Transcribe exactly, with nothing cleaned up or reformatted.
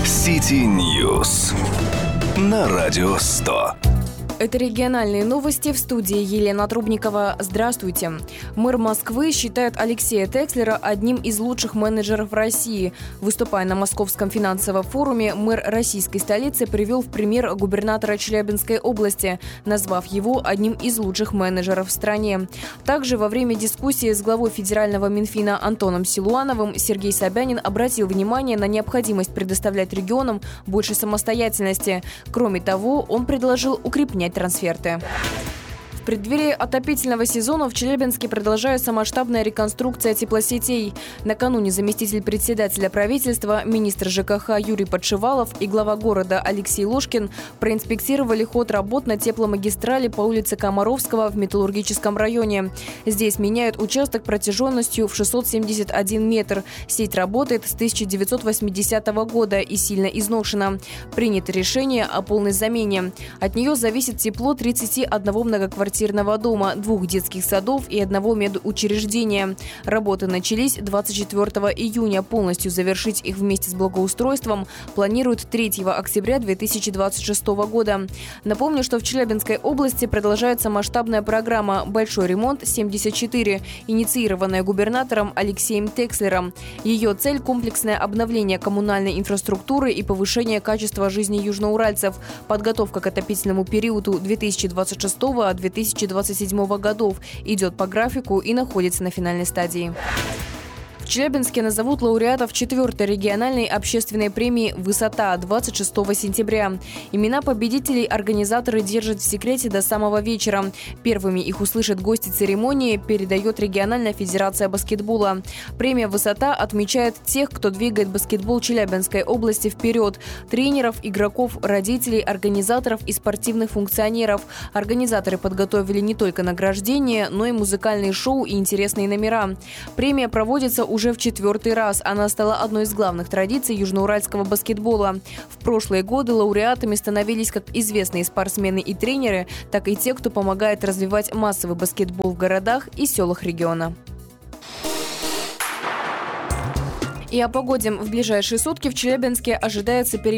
Сити Ньюс на Радио сто. Это региональные новости, в студии Елена Трубникова. Здравствуйте. Мэр Москвы считает Алексея Текслера одним из лучших менеджеров России. Выступая на Московском финансовом форуме, мэр российской столицы привел в пример губернатора Челябинской области, назвав его одним из лучших менеджеров в стране. Также во время дискуссии с главой федерального Минфина Антоном Силуановым Сергей Собянин обратил внимание на необходимость предоставлять регионам больше самостоятельности. Кроме того, он предложил укреплять трансферты. В преддверии отопительного сезона в Челябинске продолжается масштабная реконструкция теплосетей. Накануне заместитель председателя правительства, министр ЖКХ Юрий Подшивалов и глава города Алексей Ложкин проинспектировали ход работ на тепломагистрали по улице Комаровского в Металлургическом районе. Здесь меняют участок протяженностью в шестьсот семьдесят один метр. Сеть работает с тысяча девятьсот восьмидесятого года и сильно изношена. Принято решение о полной замене. От нее зависит тепло тридцати одного многоквартирного дома, двух детских садов и одного медучреждения. Работы начались двадцать четвёртого июня. Полностью завершить их вместе с благоустройством планируют третьего октября две тысячи двадцать шестого года. Напомню, что в Челябинской области продолжается масштабная программа «Большой ремонт семьдесят четыре», инициированная губернатором Алексеем Текслером. Ее цель – комплексное обновление коммунальной инфраструктуры и повышение качества жизни южноуральцев, подготовка к отопительному периоду две тысячи двадцать шестого — две тысячи двадцать седьмого годов идет по графику и находится на финальной стадии. В Челябинске назовут лауреатов четвертой региональной общественной премии «Высота» двадцать шестого сентября. Имена победителей организаторы держат в секрете до самого вечера. Первыми их услышат гости церемонии, передает региональная федерация баскетбола. Премия «Высота» отмечает тех, кто двигает баскетбол Челябинской области вперед. Тренеров, игроков, родителей, организаторов и спортивных функционеров. Организаторы подготовили не только награждение, но и музыкальные шоу и интересные номера. Премия проводится уже Уже в четвертый раз. Она стала одной из главных традиций южноуральского баскетбола. В прошлые годы лауреатами становились как известные спортсмены и тренеры, так и те, кто помогает развивать массовый баскетбол в городах и селах региона. И о погоде. В ближайшие сутки в Челябинске ожидается переменная